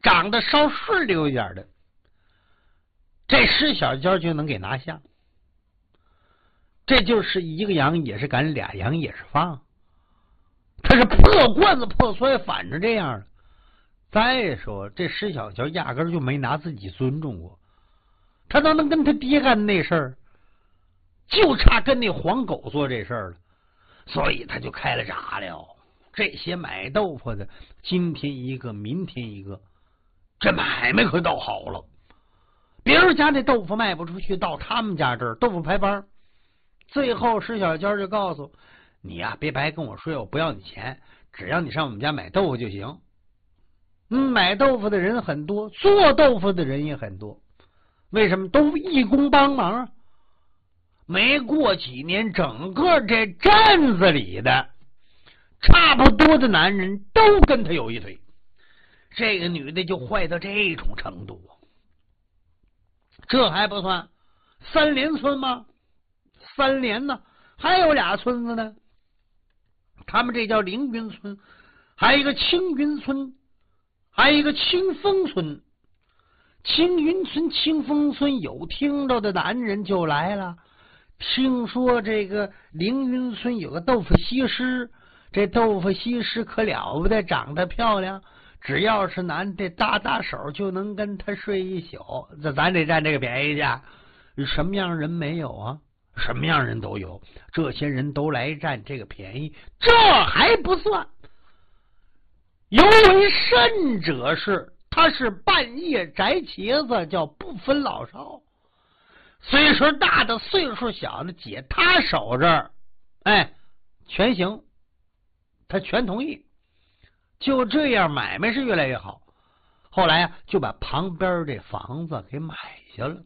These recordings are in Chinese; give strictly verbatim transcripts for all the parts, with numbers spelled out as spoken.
长得稍顺溜一点的，这石小娇就能给拿下。这就是一个羊也是赶，俩羊也是放，他是破罐子破摔，反着这样的。再说这石小娇压根就没拿自己尊重过，他都能跟他爹干那事儿，就差跟那黄狗做这事儿了，所以他就开了闸了。这些买豆腐的，今天一个明天一个，这买卖可倒好了。别人家那豆腐卖不出去，到他们家这儿豆腐排班。最后石小娇就告诉你呀、啊，别白跟我说，我不要你钱，只要你上我们家买豆腐就行。嗯，买豆腐的人很多，做豆腐的人也很多，为什么？都义工帮忙啊。没过几年，整个这镇子里的差不多的男人都跟他有一腿。这个女的就坏到这种程度。这还不算，三连村吗？三连呢，还有俩村子呢。他们这叫凌云村，还有一个青云村，还有一个清风村。青云村、清风村有听着的男人就来了，听说这个凌云村有个豆腐西施，这豆腐西施可了不得，长得漂亮，只要是男的搭搭手就能跟他睡一宿，这咱得占这个便宜去。什么样人没有啊？什么样人都有，这些人都来占这个便宜。这还不算，尤为甚者是他是半夜摘茄子，叫不分老少，岁数大的岁数小的解他手这儿，哎，全行，他全同意。就这样买卖是越来越好。后来啊，就把旁边这房子给买下了。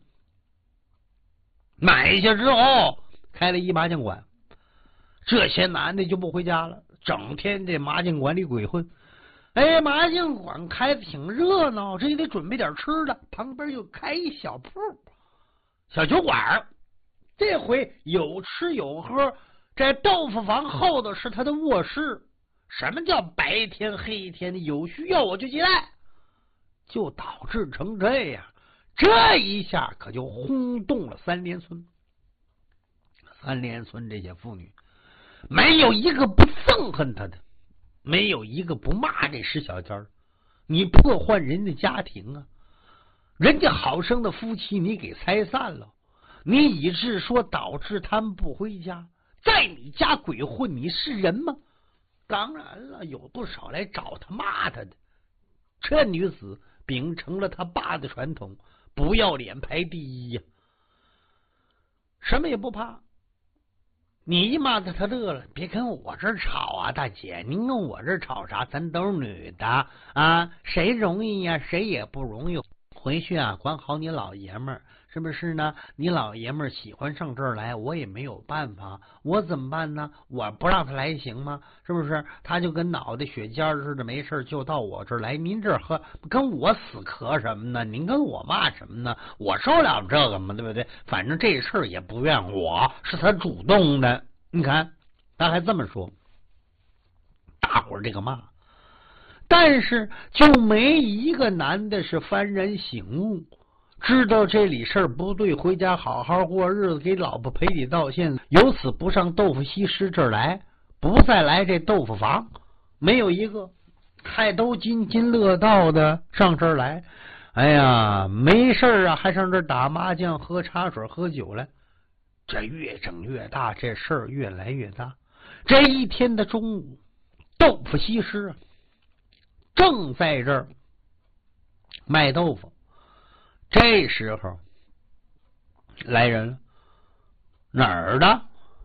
买下之后开了一麻将馆，这些男的就不回家了，整天这麻将馆里鬼混。哎，麻将馆开的挺热闹，这也得准备点吃的，旁边又开一小铺小酒馆，这回有吃有喝。在豆腐房后头是他的卧室。什么叫白天黑天的？有需要我就接待，就导致成这样。这一下可就轰动了三连村。三连村这些妇女没有一个不憎恨他的，没有一个不骂这石小娇。你破坏人家家庭啊，人家好生的夫妻你给拆散了，你以致说导致他们不回家，在你家鬼混，你是人吗？当然了，有不少来找他骂他的。这女子秉承了他爸的传统，不要脸排第一呀、啊，什么也不怕。你一骂他，他乐了，别跟我这儿吵啊，大姐，您跟我这儿吵啥？咱都是女的啊，谁容易呀？谁也不容易。回去啊，管好你老爷们儿，是不是呢？你老爷们儿喜欢上这儿来，我也没有办法，我怎么办呢？我不让他来行吗？是不是？他就跟脑袋血尖似的，没事就到我这儿来，您这儿喝，跟我死磕什么呢？您跟我骂什么呢？我受了这个吗？对不对？反正这事儿也不怨我，是他主动的。你看，他还这么说，大伙儿这个骂。但是就没一个男的是幡然醒悟，知道这里事儿不对，回家好好过日子，给老婆赔礼道歉，由此不上豆腐西施这儿来，不再来这豆腐房，没有一个。还都津津乐道的上这儿来，哎呀，没事啊，还上这儿打麻将、喝茶水、喝酒来。这越整越大，这事儿越来越大。这一天的中午，豆腐西施啊正在这儿卖豆腐，这时候来人了，哪儿的？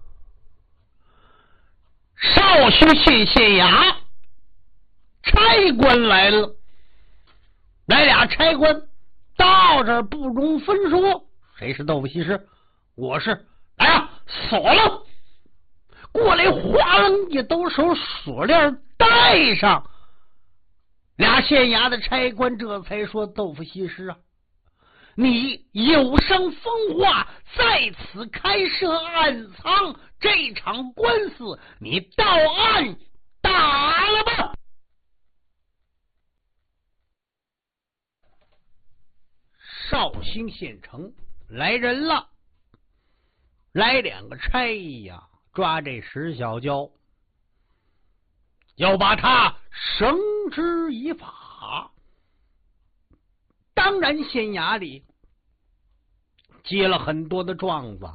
少须县县衙差官来了，来俩差官到这儿不容分说。谁是豆腐西施？我是。来呀，锁了！过来，哗楞一抖手，锁链带上。俩县衙的差官这才说：“豆腐西施啊，你有伤风化，在此开设暗藏，这场官司你到案打了吧。” 绍兴县城来人了，来两个差呀，抓这石小娇，要把他绳之以法。当然县衙里接了很多的状子，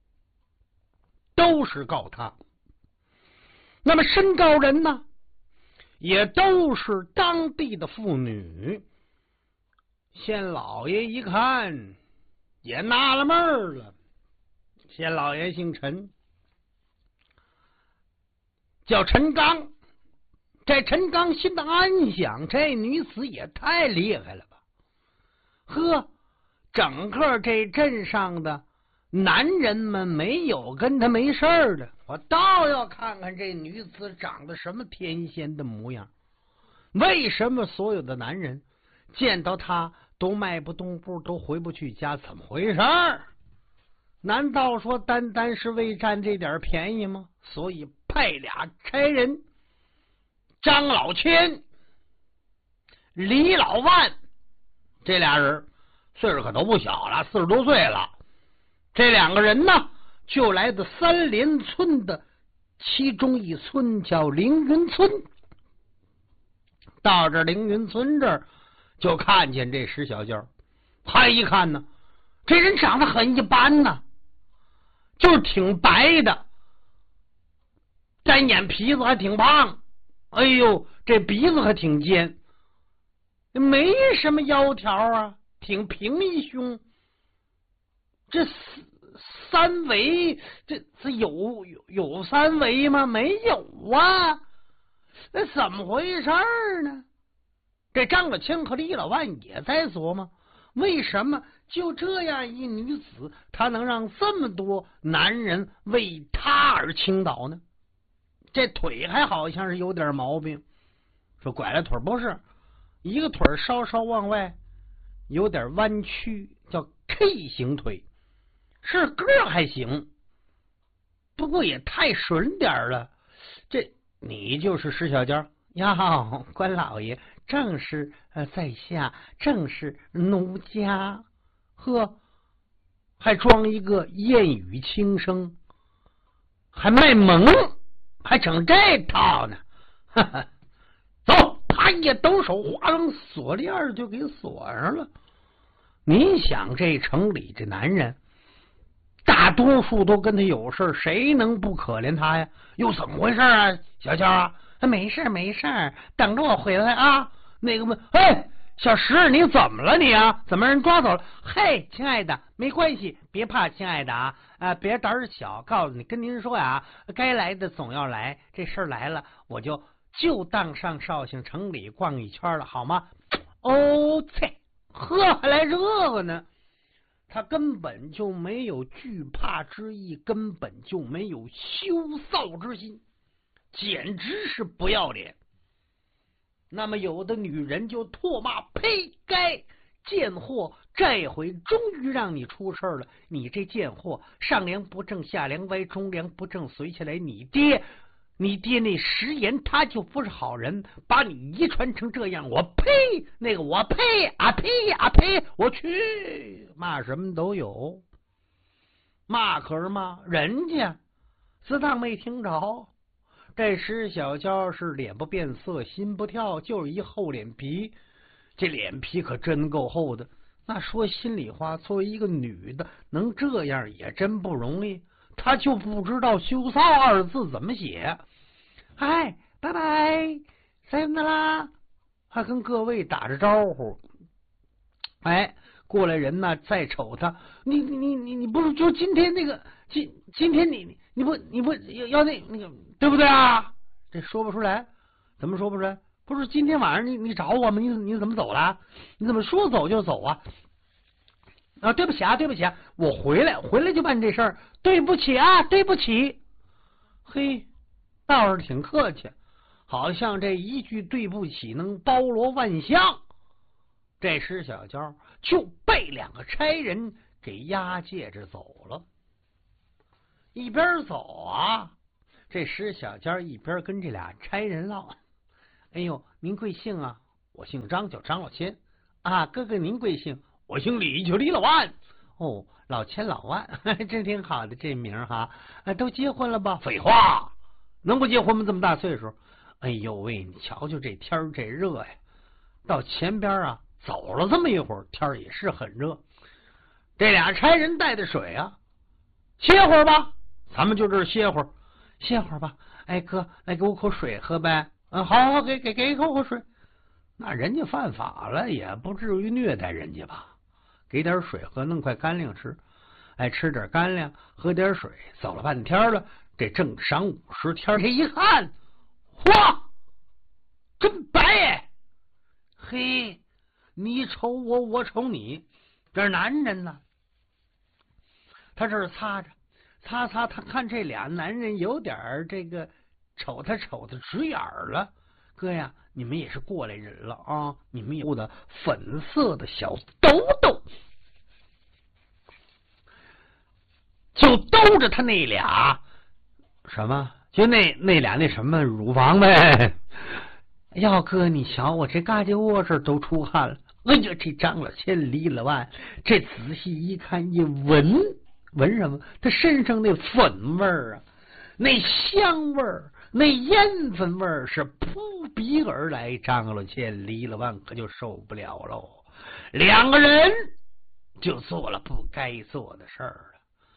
都是告他。那么申告人呢，也都是当地的妇女。县老爷一看也纳了闷了，县老爷姓陈，叫陈刚。这陈刚心的暗想，这女子也太厉害了吧！呵，整个这镇上的男人们没有跟他没事儿的，我倒要看看这女子长得什么天仙的模样。为什么所有的男人见到她都迈不动步，都回不去家？怎么回事儿？难道说单单是为占这点便宜吗？所以派俩差人，张老千、李老万，这俩人岁数可都不小了，四十多岁了。这两个人呢，就来自三连村的其中一村，叫凌云村。到这凌云村这儿，就看见这石小娇。他一看呢，这人长得很一般呢，就是挺白的，单眼皮子还挺胖，哎呦，这鼻子还挺尖，没什么腰条啊，挺平一胸。这三围，这这有有有三围吗？没有啊，那怎么回事呢？这张老千和李老万也在琢磨，为什么就这样一女子，她能让这么多男人为她而倾倒呢？这腿还好像是有点毛病，说拐了腿不是，一个腿稍稍往外有点弯曲，叫 K 型腿，是个还行，不过也太顺点了。这你就是石小娇呀？关老爷，正是呃在下，正是奴家。呵，还装一个燕语轻声，还卖萌，还整这套呢。哈哈，走，他一抖手，划上锁链就给锁上了。你想这城里这男人大多数都跟他有事，谁能不可怜他呀？又怎么回事啊，小娇啊？没事没事，等着我回来啊。那个，嘿，小石，你怎么了你啊？怎么人抓走了？嘿，亲爱的，没关系，别怕，亲爱的啊，啊，别胆小。告诉你，跟您说呀，该来的总要来，这事儿来了，我就就当上绍兴城里逛一圈了，好吗？哦，切，呵，还来这个呢？他根本就没有惧怕之意，根本就没有羞臊之心，简直是不要脸。那么有的女人就唾骂，呸，该贱货，这回终于让你出事了，你这贱货，上梁不正下梁歪，中梁不正随起来，你爹你爹那食言他就不是好人，把你遗传成这样，我呸，那个我呸啊呸啊呸，我去，骂什么都有。骂可是骂人家自当没听着。这石小娇是脸不变色心不跳，就是一厚脸皮，这脸皮可真够厚的。那说心里话，作为一个女的能这样也真不容易，她就不知道羞臊二字怎么写。哎，拜拜，再见啦，还跟各位打着招呼。哎，过来人呢，再瞅他，你你你你不是就今天那个今今天你你不你不要要那那个对不对啊？这说不出来，怎么说不出来？不是今天晚上你你找我吗？你你怎么走了？你怎么说走就走啊？啊，对不起啊，对不起啊，我回来回来就办这事儿，对不起啊，对不起。嘿，倒是挺客气，好像这一句对不起能包罗万象。这石小娇就被两个差人给押解着走了。一边走啊，这石小娇一边跟这俩差人唠：“哎呦，您贵姓啊？我姓张，叫张老千啊。哥哥您贵姓？ 我姓李，叫李老万。哦，老钱老万，这挺好的这名哈。啊，都结婚了吧？废话，能不结婚吗？这么大岁数。哎呦喂，你瞧瞧这天儿这热呀！到前边啊走了这么一会儿，天儿也是很热。这俩差人带的水啊，歇会儿吧，咱们就这儿歇会儿，歇会儿吧。哎哥，来给我口水喝呗。嗯，好好给给给口口水。那人家犯法了，也不至于虐待人家吧？给点水喝，弄块干粮吃。哎，吃点干粮，喝点水。走了半天了，这正晌午时天，这一看，哇，真白哎！嘿，你瞅我，我瞅你，这男人呢？他这儿擦着，擦擦，他看这俩男人有点这个瞅他瞅他直眼了。哥呀，你们也是过来人了啊！你们有的粉色的小兜兜，就兜着他那俩什么，就那那俩那什么乳房呗。要哥，你瞧我这嘎叽窝这都出汗了。哎呀，这张了千里了万，这仔细一看一闻，闻什么？他身上那粉味儿啊，那香味儿，那烟粉味儿是扑鼻而来，张了千里了万可就受不了喽。两个人就做了不该做的事儿了。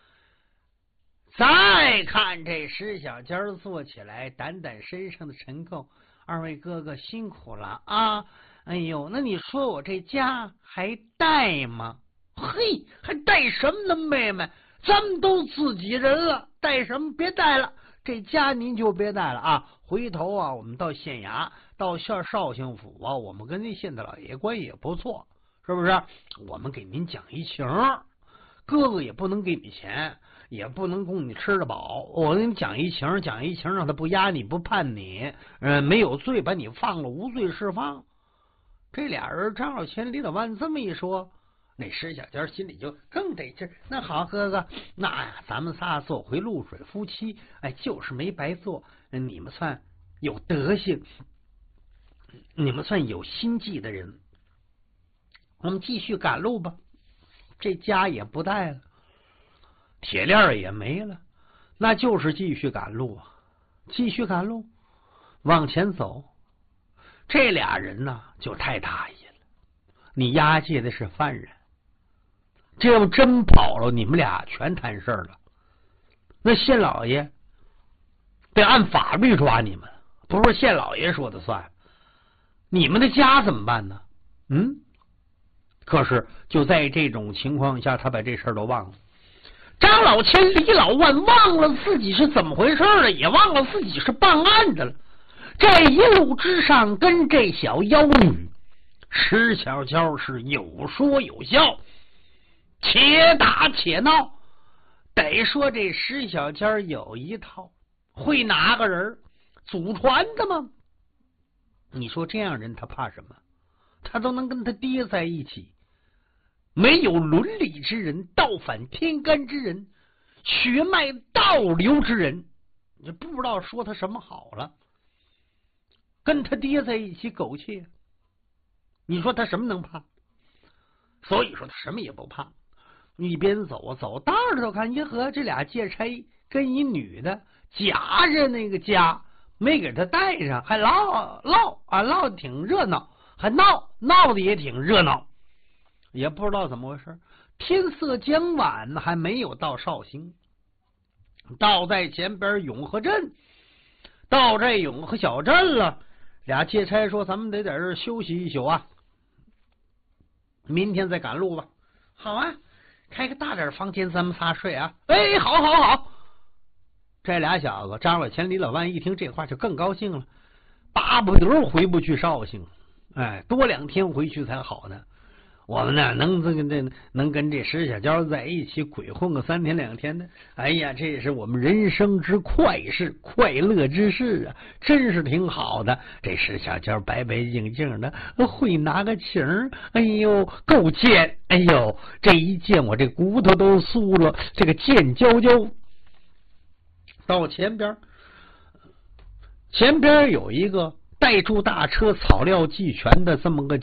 再看这石小尖坐起来，掸掸身上的尘垢。二位哥哥辛苦了啊！哎呦，那你说我这家还带吗？嘿，还带什么呢，妹妹？咱们都自己人了，带什么？别带了，这家您就别带了啊！回头啊，我们到县衙，到县绍兴府啊，我们跟那县太老爷关系也不错，是不是？我们给您讲一情，哥哥也不能给你钱，也不能供你吃得饱。我给你讲一情，讲一情，让他不压你，不判你，呃，没有罪，把你放了，无罪释放。这俩人张老钱李老万这么一说，那石小尖心里就更得劲。那好，哥哥，那呀，咱们仨做回露水夫妻，哎，就是没白做。你们算有德行，你们算有心计的人。我们继续赶路吧。这家也不带了，铁链也没了，那就是继续赶路啊！继续赶路，往前走。这俩人呢，就太大意了。你押解的是犯人，这要真跑了，你们俩全摊事儿了。那县老爷得按法律抓你们，不是县老爷说的算。你们的家怎么办呢？嗯。可是就在这种情况下，他把这事儿都忘了。张老千、李老万忘了自己是怎么回事了，也忘了自己是办案的了。这一路之上，跟这小妖女石小娇是有说有笑，且打且闹。得说这石小娇有一套，会哪个人祖传的吗？你说这样人他怕什么？他都能跟他爹在一起。没有伦理之人，倒反天干之人，血脉倒流之人，你不知道说他什么好了。跟他爹在一起苟且，你说他什么能怕？所以说他什么也不怕。一边走走道里头看，一和这俩借差跟一女的夹着那个家，没给他带上，还唠唠啊唠的挺热闹，还闹闹的也挺热闹。也不知道怎么回事，天色将晚，还没有到绍兴，到在前边永和镇，到这永和小镇了。俩借差说：“咱们得在这儿休息一宿啊，明天再赶路吧。”好啊，开个大点房间，咱们仨睡啊。哎，好好好。这俩小子张老钱、李老万一听这话就更高兴了，巴不得回不去绍兴，哎，多两天回去才好呢。我们呢，能这个这能跟这石小娇在一起鬼混个三天两天的，哎呀，这也是我们人生之快事，快乐之事啊，真是挺好的。这石小娇白白净净的，会拿个情儿，哎呦，够贱！哎呦，这一见我这骨头都酥了，这个贱娇娇。到前边，前边有一个带住大车、草料俱全的这么个